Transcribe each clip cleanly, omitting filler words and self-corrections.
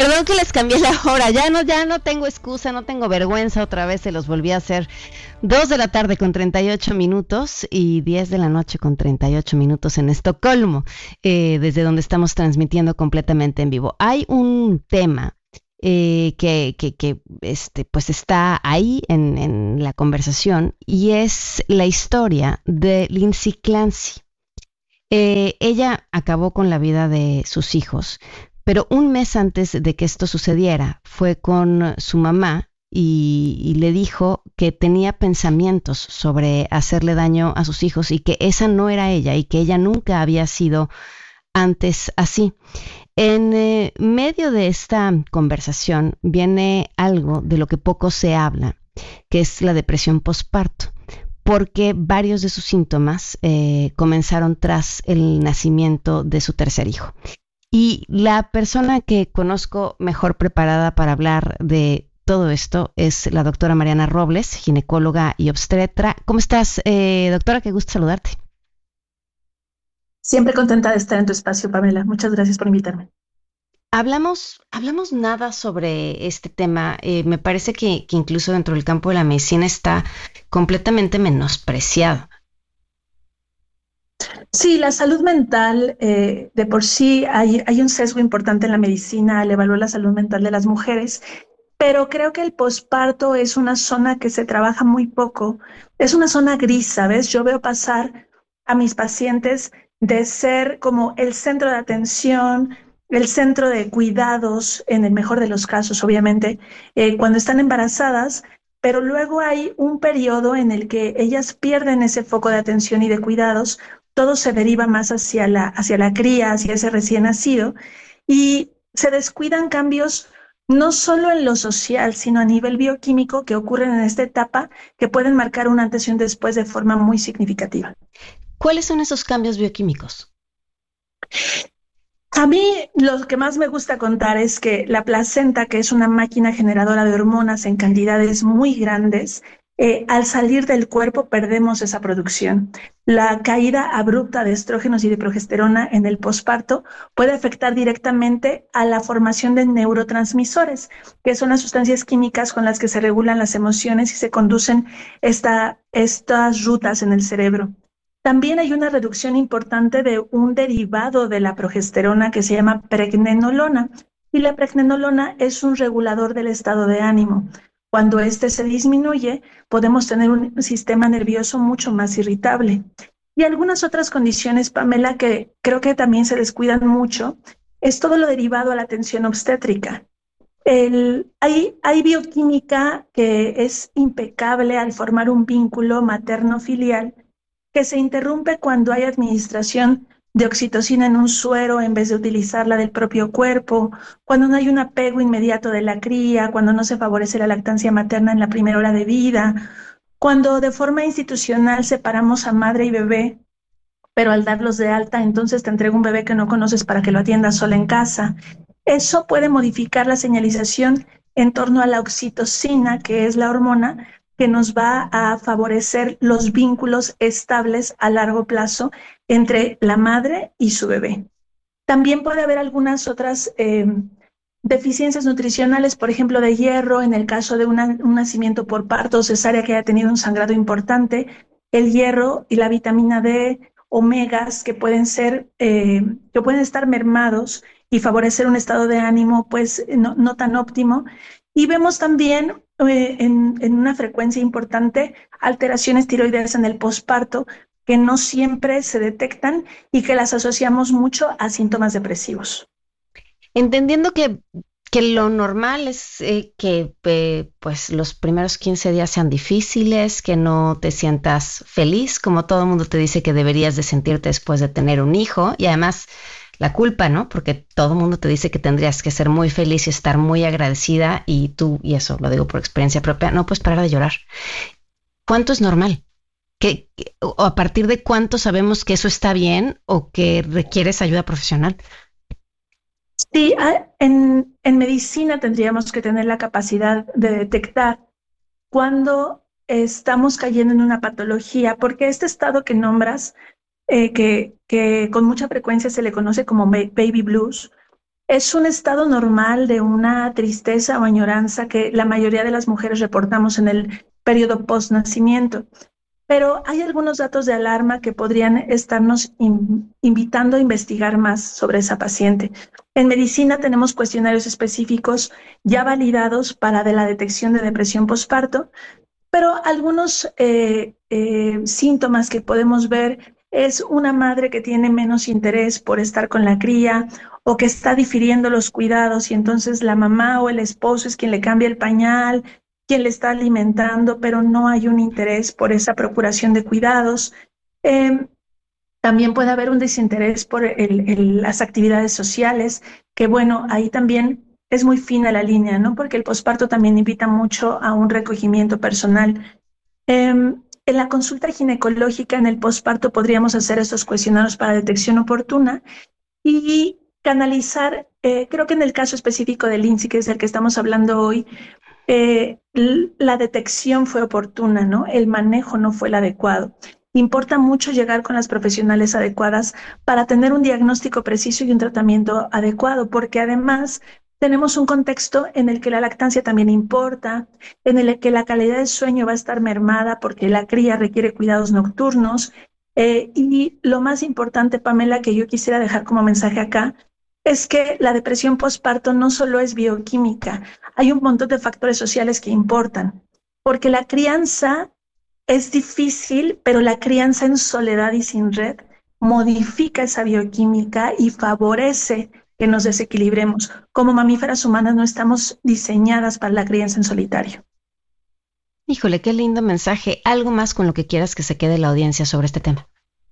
Perdón que les cambié la hora, ya no tengo excusa, no tengo vergüenza, otra vez se los volví a hacer. 2 de la tarde con 38 minutos y 10 de la noche con 38 minutos en Estocolmo, desde donde estamos transmitiendo completamente en vivo. Hay un tema que pues está ahí en la conversación, y es la historia de Lindsay Clancy. Ella acabó con la vida de sus hijos, pero un mes antes de que esto sucediera fue con su mamá y le dijo que tenía pensamientos sobre hacerle daño a sus hijos y que esa no era ella y que ella nunca había sido antes así. En medio de esta conversación viene algo de lo que poco se habla, que es la depresión postparto, porque varios de sus síntomas comenzaron tras el nacimiento de su tercer hijo. Y la persona que conozco mejor preparada para hablar de todo esto es la doctora Mariana Robles, ginecóloga y obstetra. ¿Cómo estás, doctora? Qué gusto saludarte. Siempre contenta de estar en tu espacio, Pamela. Muchas gracias por invitarme. Hablamos nada sobre este tema. Me parece que incluso dentro del campo de la medicina está completamente menospreciado. Sí, la salud mental, de por sí hay un sesgo importante en la medicina al evaluar la salud mental de las mujeres, pero creo que el posparto es una zona que se trabaja muy poco. Es una zona gris, ¿sabes? Yo veo pasar a mis pacientes de ser como el centro de atención, el centro de cuidados, en el mejor de los casos, obviamente, cuando están embarazadas, pero luego hay un periodo en el que ellas pierden ese foco de atención y de cuidados. Todo se deriva más hacia la cría, hacia ese recién nacido, y se descuidan cambios no solo en lo social, sino a nivel bioquímico que ocurren en esta etapa, que pueden marcar un antes y un después de forma muy significativa. ¿Cuáles son esos cambios bioquímicos? A mí lo que más me gusta contar es que la placenta, que es una máquina generadora de hormonas en cantidades muy grandes, al salir del cuerpo perdemos esa producción. La caída abrupta de estrógenos y de progesterona en el posparto puede afectar directamente a la formación de neurotransmisores, que son las sustancias químicas con las que se regulan las emociones y se conducen estas rutas en el cerebro. También hay una reducción importante de un derivado de la progesterona que se llama pregnenolona. Y la pregnenolona es un regulador del estado de ánimo. Cuando este se disminuye, podemos tener un sistema nervioso mucho más irritable. Y algunas otras condiciones, Pamela, que creo que también se descuidan mucho, es todo lo derivado a la tensión obstétrica. Hay bioquímica que es impecable al formar un vínculo materno-filial que se interrumpe cuando hay administración de oxitocina en un suero en vez de utilizarla del propio cuerpo, cuando no hay un apego inmediato de la cría, cuando no se favorece la lactancia materna en la primera hora de vida, cuando de forma institucional separamos a madre y bebé, pero al darlos de alta, entonces te entrego un bebé que no conoces para que lo atiendas sola en casa. Eso puede modificar la señalización en torno a la oxitocina, que es la hormona que nos va a favorecer los vínculos estables a largo plazo entre la madre y su bebé. También puede haber algunas otras deficiencias nutricionales, por ejemplo, de hierro, en el caso de un nacimiento por parto o cesárea que haya tenido un sangrado importante, el hierro y la vitamina D, omegas que pueden estar mermados y favorecer un estado de ánimo pues no tan óptimo. Y vemos también en una frecuencia importante alteraciones tiroideas en el posparto que no siempre se detectan y que las asociamos mucho a síntomas depresivos. Entendiendo que lo normal es que pues los primeros 15 días sean difíciles, que no te sientas feliz, como todo el mundo te dice que deberías de sentirte después de tener un hijo, y además la culpa, ¿no? Porque todo el mundo te dice que tendrías que ser muy feliz y estar muy agradecida, y tú, y eso lo digo por experiencia propia, no puedes parar de llorar. ¿Cuánto es normal? ¿O a partir de cuánto sabemos que eso está bien o que requieres ayuda profesional? Sí, en medicina tendríamos que tener la capacidad de detectar cuando estamos cayendo en una patología, porque este estado que nombras, que con mucha frecuencia se le conoce como baby blues, Es un estado normal de una tristeza o añoranza que la mayoría de las mujeres reportamos en el periodo post-nacimiento. Pero hay algunos datos de alarma que podrían estarnos invitando a investigar más sobre esa paciente. En medicina tenemos cuestionarios específicos ya validados para la detección de depresión postparto, pero algunos síntomas que podemos ver es una madre que tiene menos interés por estar con la cría o que está difiriendo los cuidados y entonces la mamá o el esposo es quien le cambia el pañal, quien le está alimentando, pero no hay un interés por esa procuración de cuidados. También puede haber un desinterés por las actividades sociales, que bueno, ahí también es muy fina la línea, ¿no? Porque el posparto también invita mucho a un recogimiento personal. En la consulta ginecológica en el posparto podríamos hacer estos cuestionarios para detección oportuna y canalizar, creo que en el caso específico del INSI, que es el que estamos hablando hoy, la detección fue oportuna, ¿no? El manejo no fue el adecuado. Importa mucho llegar con las profesionales adecuadas para tener un diagnóstico preciso y un tratamiento adecuado, porque además tenemos un contexto en el que la lactancia también importa, en el que la calidad del sueño va a estar mermada porque la cría requiere cuidados nocturnos. Y lo más importante, Pamela, que yo quisiera dejar como mensaje acá, es que la depresión postparto no solo es bioquímica, hay un montón de factores sociales que importan, porque la crianza es difícil, pero la crianza en soledad y sin red modifica esa bioquímica y favorece que nos desequilibremos. Como mamíferas humanas no estamos diseñadas para la crianza en solitario. Híjole, qué lindo mensaje. ¿Algo más con lo que quieras que se quede la audiencia sobre este tema?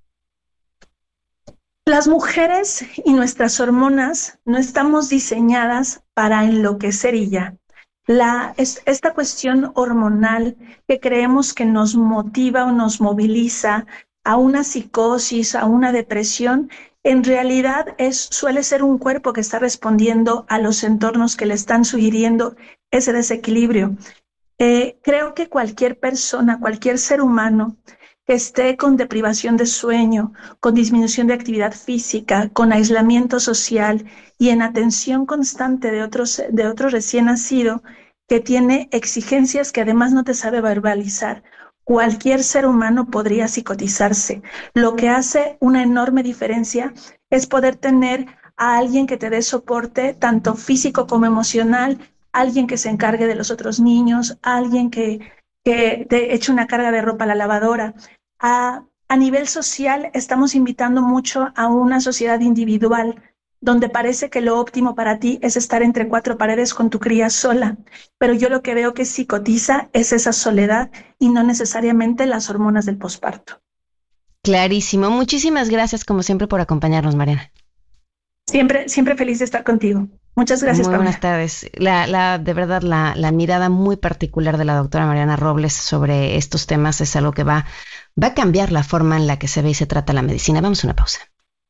Las mujeres y nuestras hormonas no estamos diseñadas para enloquecer y ya. Esta cuestión hormonal que creemos que nos motiva o nos moviliza a una psicosis, a una depresión, en realidad suele ser un cuerpo que está respondiendo a los entornos que le están sugiriendo ese desequilibrio. Creo que cualquier persona, cualquier ser humano que esté con deprivación de sueño, con disminución de actividad física, con aislamiento social y en atención constante de otro recién nacido que tiene exigencias que además no te sabe verbalizar, cualquier ser humano podría psicotizarse. Lo que hace una enorme diferencia es poder tener a alguien que te dé soporte, tanto físico como emocional, alguien que se encargue de los otros niños, alguien que te eche una carga de ropa a la lavadora. A nivel social estamos invitando mucho a una sociedad individual, donde parece que lo óptimo para ti es estar entre cuatro paredes con tu cría sola, pero yo lo que veo que psicotiza es esa soledad y no necesariamente las hormonas del posparto. Clarísimo. Muchísimas gracias, como siempre, por acompañarnos, Mariana. Siempre feliz de estar contigo. Muchas gracias, Muy Pamela. buenas tardes. De verdad, la mirada muy particular de la doctora Mariana Robles sobre estos temas es algo que va a cambiar la forma en la que se ve y se trata la medicina. Vamos a una pausa.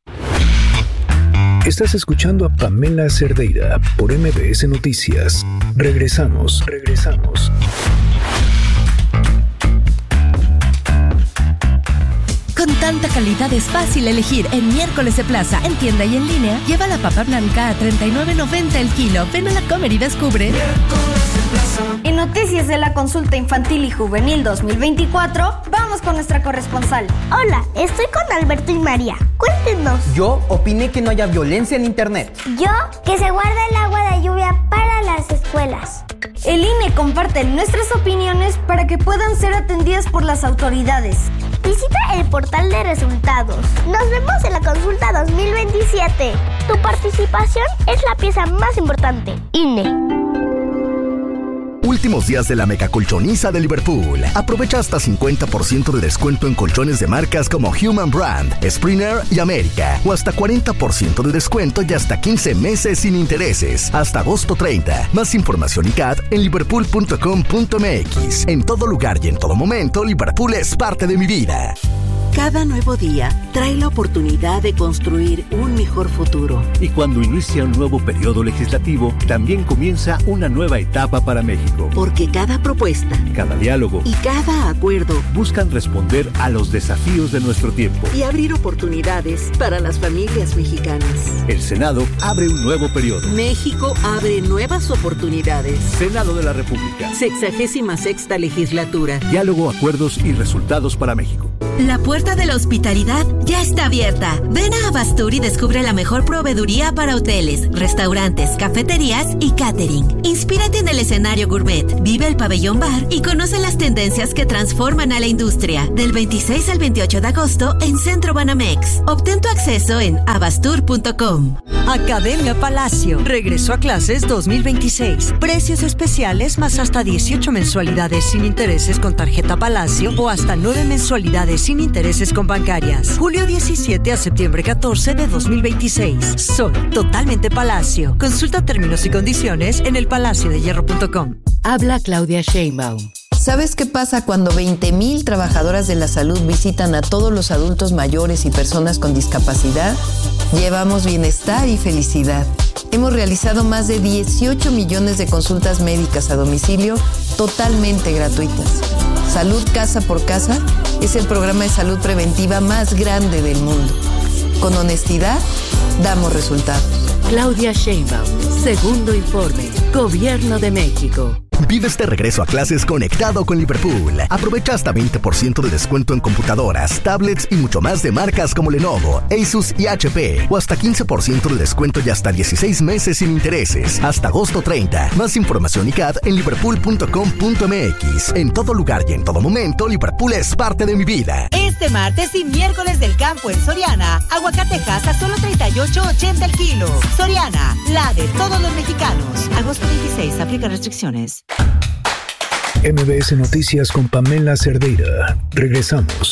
Estás escuchando a Pamela Cerdeira por MBS Noticias. Regresamos. Con tanta calidad es fácil elegir en Miércoles de Plaza, en tienda y en línea. Lleva la papa blanca a $39.90 el kilo. Ven a la Comer y descubre. En Noticias de la Consulta Infantil y Juvenil 2024, vamos con nuestra corresponsal. Hola, estoy con Alberto y María. Cuéntenos. Yo opiné que no haya violencia en internet. Yo, que se guarde el agua de lluvia para las escuelas. El INE comparte nuestras opiniones para que puedan ser atendidas por las autoridades. Visita el portal de resultados. Nos vemos en la consulta 2027. Tu participación es la pieza más importante. INE. Últimos días de la mega colchoniza de Liverpool. Aprovecha hasta 50% de descuento en colchones de marcas como Human Brand, Springer y América. O hasta 40% de descuento y hasta 15 meses sin intereses. Hasta agosto 30. Más información y CAT en liverpool.com.mx. En todo lugar y en todo momento, Liverpool es parte de mi vida. Cada nuevo día trae la oportunidad de construir un mejor futuro. Y cuando inicia un nuevo periodo legislativo, también comienza una nueva etapa para México. Porque cada propuesta, cada diálogo y cada acuerdo buscan responder a los desafíos de nuestro tiempo y abrir oportunidades para las familias mexicanas. El Senado abre un nuevo periodo. México abre nuevas oportunidades. Senado de la República. 66ª legislatura. Diálogo, acuerdos y resultados para México. La puerta de la hospitalidad ya está abierta. Ven a Abastur y descubre la mejor proveeduría para hoteles, restaurantes, cafeterías y catering. Inspírate en el escenario gourmet, vive el pabellón bar y conoce las tendencias que transforman a la industria. Del 26 al 28 de agosto en Centro Banamex. Obtén tu acceso en abastur.com. Academia Palacio. Regreso a clases 2026. Precios especiales más hasta 18 mensualidades sin intereses con tarjeta Palacio o hasta 9 mensualidades sin intereses con bancarias. Julio 17 a septiembre 14 de 2026. Sol totalmente Palacio. Consulta términos y condiciones en elpalaciodehierro.com. Habla Claudia Sheinbaum. ¿Sabes qué pasa cuando 20,000 trabajadoras de la salud visitan a todos los adultos mayores y personas con discapacidad? Llevamos bienestar y felicidad. Hemos realizado más de 18 millones de consultas médicas a domicilio totalmente gratuitas. Salud Casa por Casa es el programa de salud preventiva más grande del mundo. Con honestidad, damos resultados. Claudia Sheinbaum, segundo informe, Gobierno de México. Vive este regreso a clases conectado con Liverpool. Aprovecha hasta 20% de descuento en computadoras, tablets y mucho más de marcas como Lenovo, Asus y HP. O hasta 15% de descuento y hasta 16 meses sin intereses. Hasta agosto 30. Más información y CAD en liverpool.com.mx. En todo lugar y en todo momento, Liverpool es parte de mi vida. Este martes y miércoles del campo en Soriana. Aguacatejas a solo $38.80 el kilo. Soriana, la de todos los mexicanos. Agosto 26, aplica restricciones. MBS Noticias con Pamela Cerdeira. Regresamos.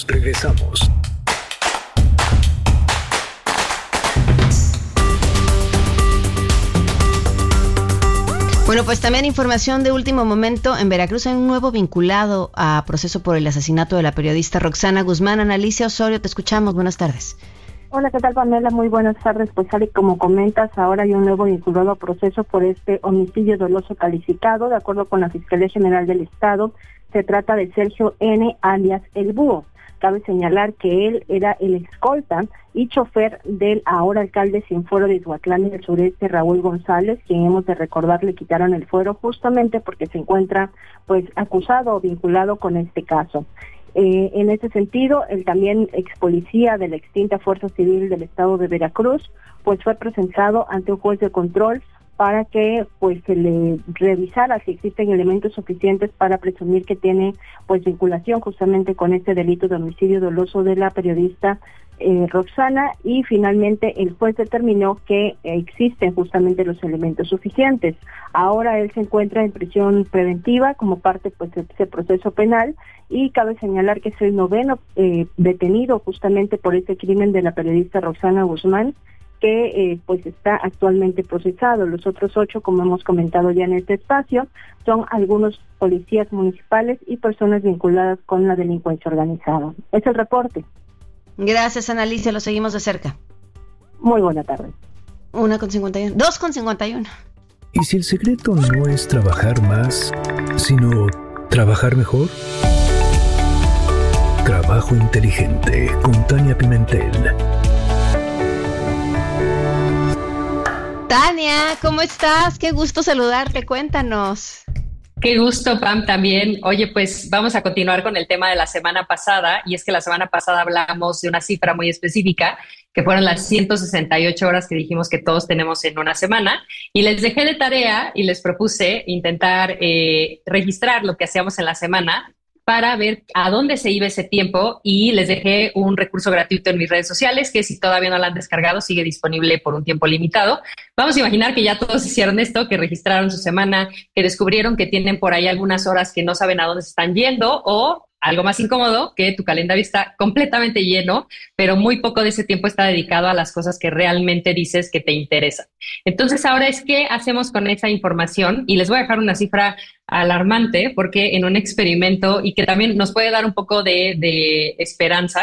Bueno, pues también información de último momento. En Veracruz hay un nuevo vinculado a proceso por el asesinato de la periodista Roxana Guzmán. Analicia Osorio, te escuchamos. Buenas tardes. Hola, ¿qué tal, Pamela? Muy buenas tardes. Pues tal y como comentas, ahora hay un nuevo vinculado a proceso por este homicidio doloso calificado. De acuerdo con la Fiscalía General del Estado, se trata de Sergio N., alias El Búho. Cabe señalar que él era el escolta y chofer del ahora alcalde sin fuero de Ixhuatlán del Sureste, Raúl González, quien hemos de recordar le quitaron el fuero justamente porque se encuentra pues acusado o vinculado con este caso. En ese sentido, el también ex policía de la extinta Fuerza Civil del Estado de Veracruz, pues fue presentado ante un juez de control para que pues se le revisara si existen elementos suficientes para presumir que tiene pues vinculación justamente con este delito de homicidio doloso de la periodista Roxana, y finalmente el juez determinó que existen justamente los elementos suficientes. Ahora él se encuentra en prisión preventiva como parte pues de ese proceso penal, y cabe señalar que es el noveno detenido justamente por este crimen de la periodista Roxana Guzmán, que pues está actualmente procesado. Los otros 8, como hemos comentado ya en este espacio, son algunos policías municipales y personas vinculadas con la delincuencia organizada. Es el reporte. Gracias, Analicia, lo seguimos de cerca. Muy buena tarde. 1:51, 2:51. ¿Y si el secreto no es trabajar más, sino trabajar mejor? Trabajo inteligente con Tania Pimentel. Tania, ¿cómo estás? Qué gusto saludarte, cuéntanos. Qué gusto, Pam, también. Oye, pues vamos a continuar con el tema de la semana pasada, y es que la semana pasada hablamos de una cifra muy específica, que fueron las 168 horas que dijimos que todos tenemos en una semana, y les dejé de tarea y les propuse intentar registrar lo que hacíamos en la semana para ver a dónde se iba ese tiempo, y les dejé un recurso gratuito en mis redes sociales que, si todavía no lo han descargado, sigue disponible por un tiempo limitado. Vamos a imaginar que ya todos hicieron esto, que registraron su semana, que descubrieron que tienen por ahí algunas horas que no saben a dónde se están yendo, o algo más incómodo, que tu calendario está completamente lleno, pero muy poco de ese tiempo está dedicado a las cosas que realmente dices que te interesan. Entonces, ahora es qué hacemos con esa información, y les voy a dejar una cifra alarmante, porque en un experimento, y que también nos puede dar un poco de esperanza,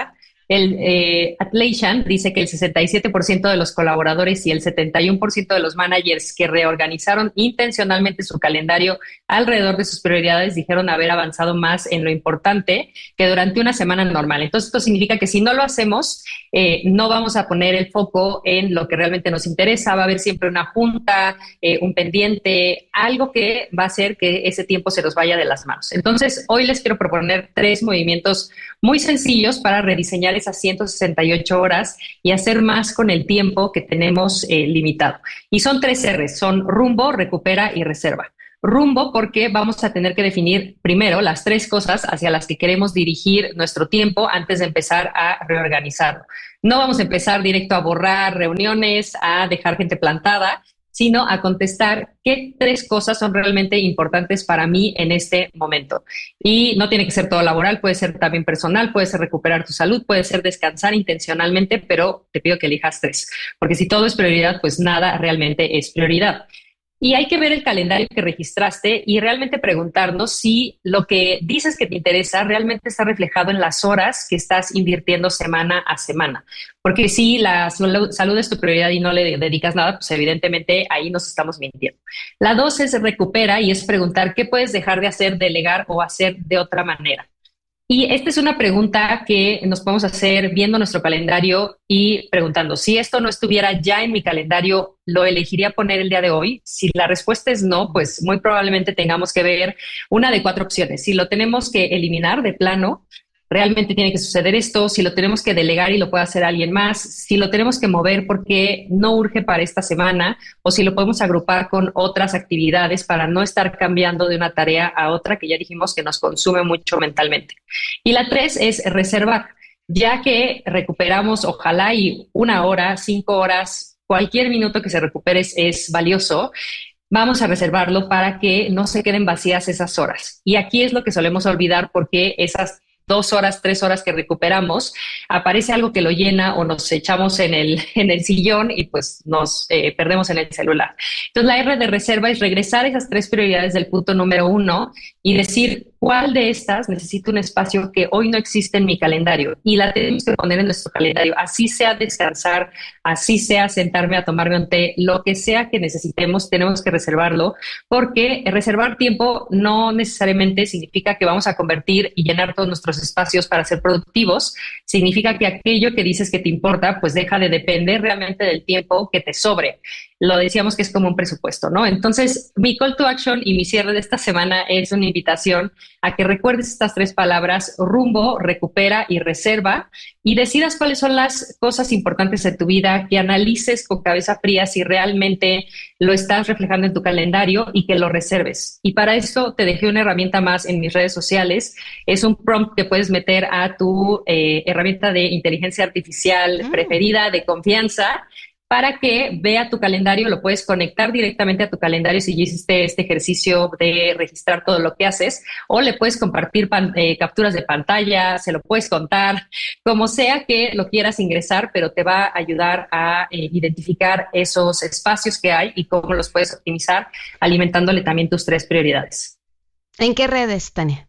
Atlassian dice que el 67% de los colaboradores y el 71% de los managers que reorganizaron intencionalmente su calendario alrededor de sus prioridades dijeron haber avanzado más en lo importante que durante una semana normal. Entonces, esto significa que si no lo hacemos, no vamos a poner el foco en lo que realmente nos interesa. Va a haber siempre una junta, un pendiente, algo que va a hacer que ese tiempo se nos vaya de las manos. Entonces, hoy les quiero proponer 3 movimientos muy sencillos para rediseñar esas 168 horas y hacer más con el tiempo que tenemos limitado. Y son 3 R's, son rumbo, recupera y reserva. Rumbo porque vamos a tener que definir primero las 3 cosas hacia las que queremos dirigir nuestro tiempo antes de empezar a reorganizarlo. No vamos a empezar directo a borrar reuniones, a dejar gente plantada, sino a contestar qué 3 cosas son realmente importantes para mí en este momento. Y no tiene que ser todo laboral, puede ser también personal, puede ser recuperar tu salud, puede ser descansar intencionalmente, pero te pido que elijas 3, porque si todo es prioridad, pues nada realmente es prioridad. Y hay que ver el calendario que registraste y realmente preguntarnos si lo que dices que te interesa realmente está reflejado en las horas que estás invirtiendo semana a semana. Porque si la salud es tu prioridad y no le dedicas nada, pues evidentemente ahí nos estamos mintiendo. La 2 es recupera y es preguntar qué puedes dejar de hacer, delegar o hacer de otra manera. Y esta es una pregunta que nos podemos hacer viendo nuestro calendario y preguntando, si esto no estuviera ya en mi calendario, ¿lo elegiría poner el día de hoy? Si la respuesta es no, pues muy probablemente tengamos que ver una de 4 opciones. Si lo tenemos que eliminar de plano, realmente tiene que suceder esto, si lo tenemos que delegar y lo puede hacer alguien más, si lo tenemos que mover porque no urge para esta semana, o si lo podemos agrupar con otras actividades para no estar cambiando de una tarea a otra que ya dijimos que nos consume mucho mentalmente. Y la 3 es reservar, ya que recuperamos ojalá y 1 hora, 5 horas, cualquier minuto que se recupere es valioso. Vamos a reservarlo para que no se queden vacías esas horas. Y aquí es lo que solemos olvidar porque esas 2 horas, 3 horas que recuperamos, aparece algo que lo llena o nos echamos en el sillón y pues nos perdemos en el celular. Entonces la R de reserva es regresar a esas 3 prioridades del punto número 1 y decir cuál de estas necesita un espacio que hoy no existe en mi calendario y la tenemos que poner en nuestro calendario, así sea descansar, así sea sentarme a tomarme un té, lo que sea que necesitemos, tenemos que reservarlo, porque reservar tiempo no necesariamente significa que vamos a convertir y llenar todos nuestros espacios para ser productivos, significa que aquello que dices que te importa, pues deja de depender realmente del tiempo que te sobre. Lo decíamos que es como un presupuesto, ¿no? Entonces, mi call to action y mi cierre de esta semana es una invitación a que recuerdes estas 3 palabras, rumbo, recupera y reserva, y decidas cuáles son las cosas importantes de tu vida, que analices con cabeza fría si realmente lo estás reflejando en tu calendario y que lo reserves. Y para esto te dejé una herramienta más en mis redes sociales. Es un prompt que puedes meter a tu herramienta de inteligencia artificial preferida, de confianza, para que vea tu calendario, lo puedes conectar directamente a tu calendario si ya hiciste este ejercicio de registrar todo lo que haces, o le puedes compartir capturas de pantalla, se lo puedes contar, como sea que lo quieras ingresar, pero te va a ayudar a identificar esos espacios que hay y cómo los puedes optimizar, alimentándole también tus 3 prioridades. ¿En qué redes, Tania?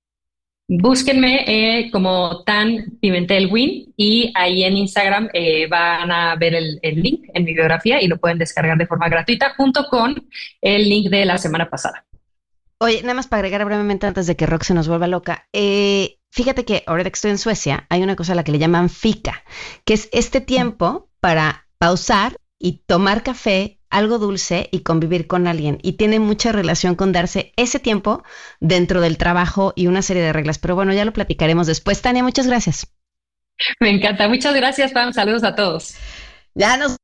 Búsquenme como Tan Pimentel Win y ahí en Instagram van a ver el link en mi biografía y lo pueden descargar de forma gratuita junto con el link de la semana pasada. Oye, nada más para agregar brevemente antes de que Rox se nos vuelva loca. Fíjate que ahorita que estoy en Suecia hay una cosa a la que le llaman fika, que es este tiempo para pausar y tomar café, algo dulce y convivir con alguien. Y tiene mucha relación con darse ese tiempo dentro del trabajo y una serie de reglas. Pero bueno, ya lo platicaremos después. Tania, muchas gracias. Me encanta. Muchas gracias, Pam. Saludos a todos. Ya nos